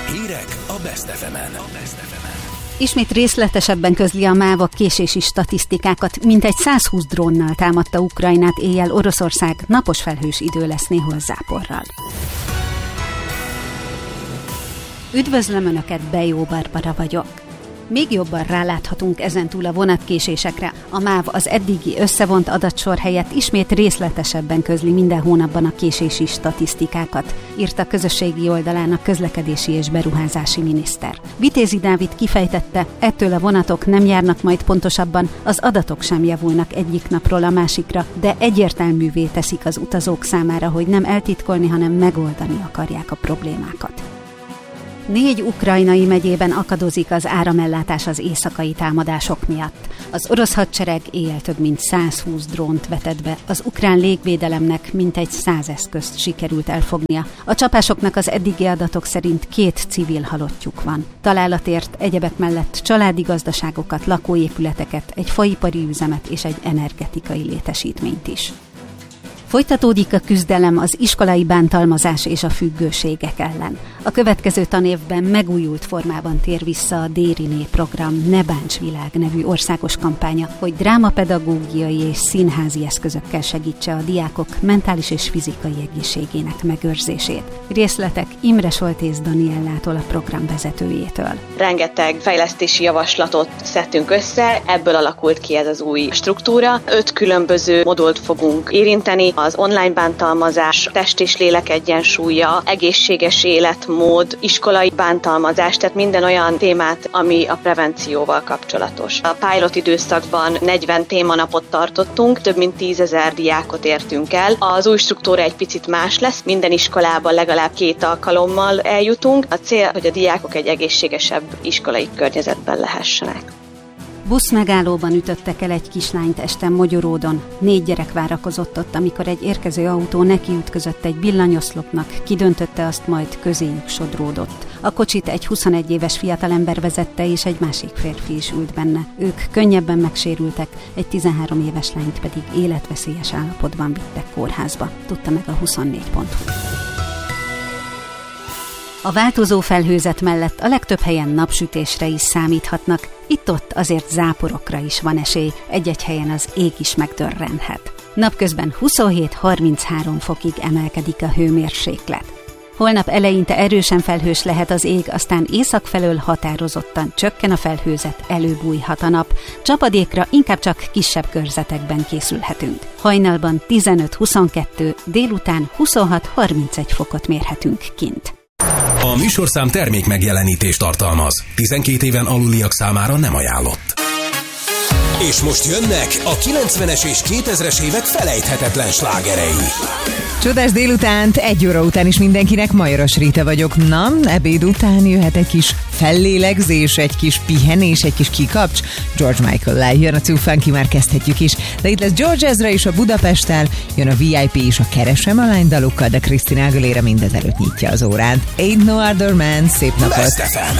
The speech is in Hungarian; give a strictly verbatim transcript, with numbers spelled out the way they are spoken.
Hírek a Best ef emen. Ismét részletesebben közli a MÁV a késési statisztikákat. Mintegy százhúsz drónnal támadta Ukrajnát éjjel Oroszország, napos felhős idő lesz, néhol záporral. Üdvözlöm Önöket, Bejó Barbara vagyok. Még jobban ráláthatunk ezentúl a vonatkésésekre. A MÁV az eddigi összevont adatsor helyett ismét részletesebben közli minden hónapban a késési statisztikákat, írta a közösségi oldalán a közlekedési és beruházási miniszter. Vitézi Dávid kifejtette, ettől a vonatok nem járnak majd pontosabban, az adatok sem javulnak egyik napról a másikra, de egyértelművé teszik az utazók számára, hogy nem eltitkolni, hanem megoldani akarják a problémákat. Négy ukrajnai megyében akadozik az áramellátás az éjszakai támadások miatt. Az orosz hadsereg éjjel több mint százhúsz drónt vetett be, az ukrán légvédelemnek mintegy száz eszközt sikerült elfognia. A csapásoknak az eddigi adatok szerint két civil halottjuk van. Találatért egyebek mellett családi gazdaságokat, lakóépületeket, egy faipari üzemet és egy energetikai létesítményt is. Folytatódik a küzdelem az iskolai bántalmazás és a függőségek ellen. A következő tanévben megújult formában tér vissza a Dériné program Ne Bánts Világ nevű országos kampánya, hogy drámapedagógiai és színházi eszközökkel segítse a diákok mentális és fizikai egészségének megőrzését. Részletek Imre Soltész Daniellától, a program vezetőjétől. Rengeteg fejlesztési javaslatot szedtünk össze, ebből alakult ki ez az új struktúra. Öt különböző modult fogunk érinteni, az online bántalmazás, test és lélek egyensúlya, egészséges életmód, iskolai bántalmazás, tehát minden olyan témát, ami a prevencióval kapcsolatos. A pilot időszakban negyven témanapot tartottunk, több mint tízezer diákot értünk el. Az új struktúra egy picit más lesz, minden iskolában legalább két alkalommal eljutunk. A cél, hogy a diákok egy egészségesebb iskolai környezetben lehessenek. Buszmegállóban ütöttek el egy kislányt este Mogyoródon. Négy gyerek várakozott ott, amikor egy érkező autó nekiütközött egy villanyoszlopnak, kidöntötte azt, majd közéjük sodródott. A kocsit egy huszonegy éves fiatalember vezette, és egy másik férfi is ült benne. Ők könnyebben megsérültek, egy tizenhárom éves lányt pedig életveszélyes állapotban vittek kórházba, tudta meg a huszonnégy pont hu. A változó felhőzet mellett a legtöbb helyen napsütésre is számíthatnak, itt-ott azért záporokra is van esély, egy-egy helyen az ég is megdörrenhet. Napközben huszonhét-harminchárom fokig emelkedik a hőmérséklet. Holnap eleinte erősen felhős lehet az ég, aztán észak felől határozottan csökken a felhőzet, előbújhat a nap. Csapadékra inkább csak kisebb körzetekben készülhetünk. Hajnalban tizenöt-huszonkettő, délután huszonhat-harmincegy fokot mérhetünk kint. A műsorszám termék megjelenítést tartalmaz. tizenkét éven aluliak számára nem ajánlott. És most jönnek a kilencvenes és kétezres évek felejthetetlen slágerei. Csodás délutánt, egy óra után is mindenkinek, Majoros Rita vagyok. Na, ebéd után jöhet egy kis fellélegzés, egy kis pihenés, egy kis kikapcs. George Michael-lel jön a Too Funky, már kezdhetjük is. De itt lesz George Ezra is a Budapesttel, jön a vé i pé is a Keresem a lány dalukkal, de Christina Aguilera mindezelőtt nyitja az órán. Ain't no other man, szép napot! Best ef em.